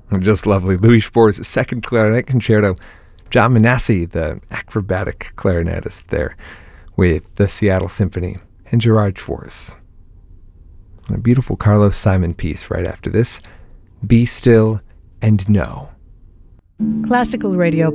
Just lovely. Louis Spohr's second clarinet concerto. John Manassi, the acrobatic clarinetist there with the Seattle Symphony, and Gerard Schwartz. And a beautiful Carlos Simon piece right after this, Be Still and Know. Classical Radio